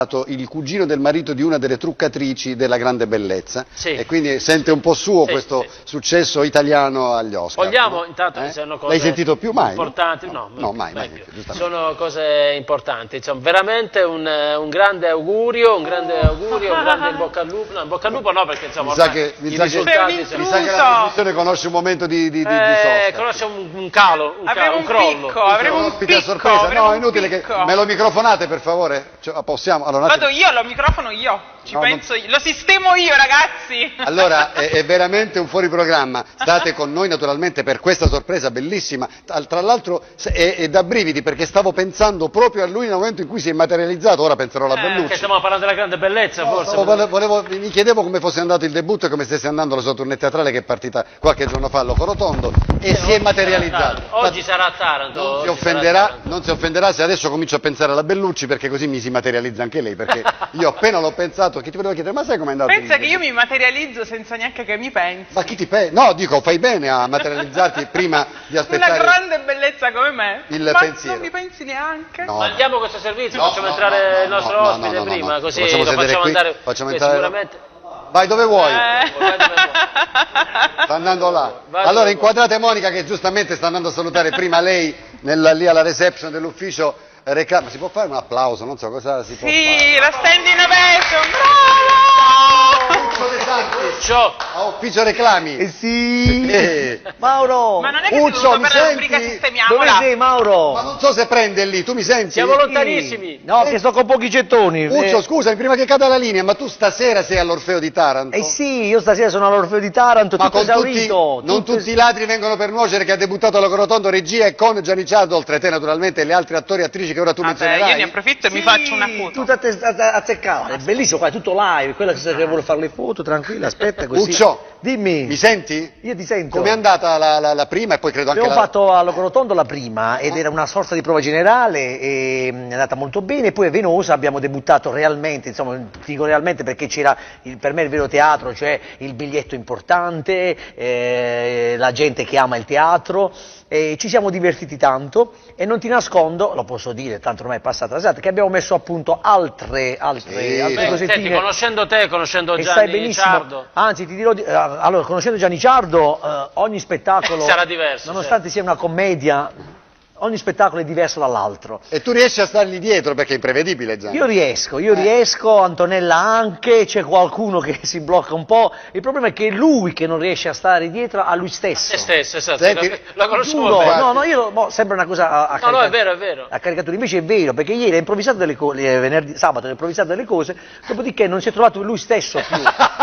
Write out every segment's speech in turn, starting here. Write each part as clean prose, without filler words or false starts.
il cugino del marito di una delle truccatrici della Grande Bellezza, sì, e quindi sente un po' suo questo successo italiano agli Oscar. Vogliamo, intanto che siano cose L'hai sentito più mai? importanti? No, mai più. Sono cose importanti, insomma, veramente un grande augurio, un grande in bocca al lupo, no, in bocca al lupo no, perché insomma mi sa che la trasmissione conosce un momento di sosta. Conosce un calo, un crollo. Avremo un picco, a sorpresa. No, è inutile che me lo microfonate per favore? Possiamo? Allora, vado io, lo microfono io, penso io, lo sistemo io, ragazzi. Allora, è veramente un fuori programma. State con noi naturalmente per questa sorpresa bellissima. Tra l'altro è da brividi, perché stavo pensando proprio a lui nel momento in cui si è materializzato. Ora penserò alla Bellucci. Che stiamo parlando della Grande Bellezza, forse. Mi chiedevo come fosse andato il debutto e come stesse andando la sua tournée teatrale, che è partita qualche giorno fa a Locorotondo e si è materializzato. Oggi sarà a Taranto. Non si offenderà se adesso comincio a pensare alla Bellucci, perché così mi si materializza anche lei, perché io appena l'ho pensato, che ti volevo chiedere, ma sai com'è andato? Pensa che io mi materializzo senza neanche che mi pensi. Ma chi ti pensa? No, dico, fai bene a materializzarti prima di aspettare. Una grande bellezza come me. Il ma pensiero. non mi pensi neanche? No. Mandiamo questo servizio, facciamo entrare il nostro ospite prima, così lo facciamo andare sicuramente. Vai dove vuoi. Sta andando là. Allora inquadrate Monica, che giustamente sta andando a salutare prima lei lì alla reception dell'ufficio reclama. Si può fare un applauso? Non so cosa si può fare. Sì, la standing ovation, bravo! Ciao. A ufficio reclami. Sì. Mauro. Ma non è che sei venuto per la rubrica sistemiamola? Dove sei, Mauro? Ma non so se prende lì, tu mi senti? Siamo lontanissimi. No, che sto con pochi gettoni. Uccio, scusami, prima che cada la linea, ma tu stasera sei all'Orfeo di Taranto? Sì, io stasera sono all'Orfeo di Taranto, ma tutto esaurito. Non tutti i ladri vengono per nuocere, che ha debuttato alla Corotondo, regia, e con Gianni Ciardo, oltre a te naturalmente, e le altre attori e attrici che ora tu menzionerai. Io ne approfitto e mi faccio una foto. Tutto azzeccare, è bellissimo, qua è tutto live, quella che vuole fare le foto, tranquilla, aspetta così. Uccio, dimmi. Mi senti? Io ti sento. Com'è andata la prima e poi credo anche Abbiamo fatto a Locorotondo la prima ed era una sorta di prova generale e è andata molto bene, poi a Venosa abbiamo debuttato realmente, insomma dico realmente perché c'era per me il vero teatro, cioè il biglietto importante, la gente che ama il teatro, ci siamo divertiti tanto e non ti nascondo, lo posso dire, tanto ormai è passata la serata, che abbiamo messo a punto altre cosettine. Senti, conoscendo te, conoscendo Gianni Ciardo. Anzi, ti dirò, allora, conoscendo Gianni Ciardo, ogni spettacolo sarà diverso, nonostante sia una commedia, ogni spettacolo è diverso dall'altro. E tu riesci a stargli dietro, perché è imprevedibile, Gianni? Io riesco, Antonella anche, c'è qualcuno che si blocca un po', il problema è che è lui che non riesce a stare dietro a lui stesso. Se stesso, esatto. Senti, la conosco bene. Sembra una cosa a no, è vero. a caricatura, invece è vero, perché ieri ha improvvisato delle cose, venerdì, sabato ha improvvisato delle cose, dopodiché non si è trovato lui stesso più.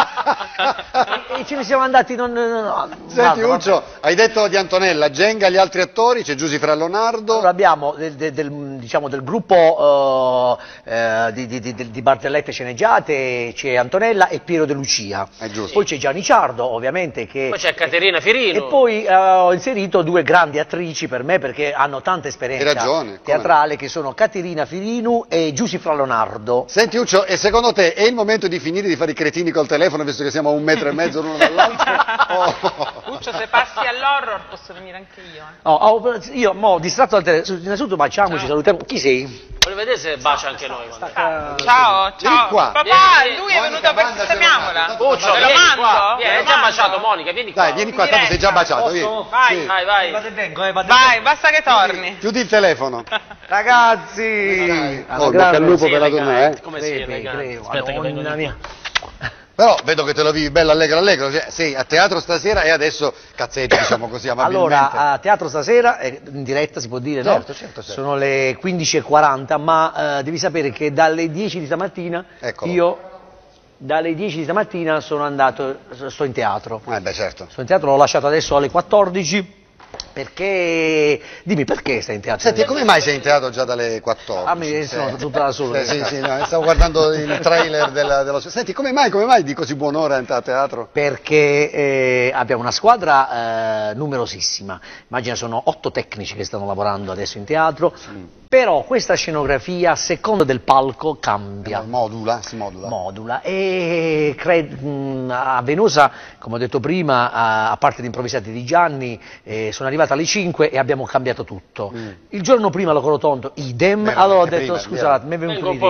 e ce ne siamo andati, Senti, Uccio, hai detto di Antonella, Genga, gli altri attori, c'è Giusy Frallonardo. Allora abbiamo del gruppo di barzellette sceneggiate, c'è Antonella e Piero De Lucia. Poi c'è Gianni Ciardo, ovviamente, poi c'è Caterina Firino. E poi ho inserito due grandi attrici per me, perché hanno tanta esperienza teatrale, che sono Caterina Firino e Giusy Frallonardo. Senti, Uccio, e secondo te è il momento di finire di fare i cretini col telefono, visto che siamo a 1,5 metri l'uno dall'altro? Uccio, se passi all'horror posso venire anche io. Io distratto dal telefono, innanzitutto baciamoci, salutiamo. Chi sei? Voglio vedere se bacia anche noi. Ciao. Qua. Papà, lui è venuto per sistemiamola. Uccio, te lo mando? Hai già baciato, Monica, vieni qua. Dai, vieni qua, tanto sei già baciato. Vai. Vai, basta che torni. Chiudi il telefono. Ragazzi! Bocca al lupo per la tournée, Come sei elegante. Aspetta che vengo io. Però vedo che te lo vivi bello allegro, cioè sei a teatro stasera e adesso cazzetti, diciamo così, amabilmente. Allora, a teatro stasera, in diretta si può dire, no? Certo. Sono le 15:40, ma devi sapere che dalle 10 di stamattina dalle 10 di stamattina sto in teatro. Certo. Sto in teatro, l'ho lasciato adesso alle 14. Perché, dimmi perché stai in teatro? Senti, come mai sei in teatro già dalle 14? Ah, mi sono tutta da solo. Sì, no, stavo guardando il trailer dello... Senti, come mai di così buon'ora a teatro? Perché abbiamo una squadra numerosissima, immagina sono 8 tecnici che stanno lavorando adesso in teatro, però questa scenografia a seconda del palco cambia. Si modula. E a Venosa, come ho detto prima, a parte gli improvvisati di Gianni, sono arrivata alle 5 e abbiamo cambiato tutto. Il giorno prima Locorotondo idem, allora ho detto scusa, mi è venuto un'idea.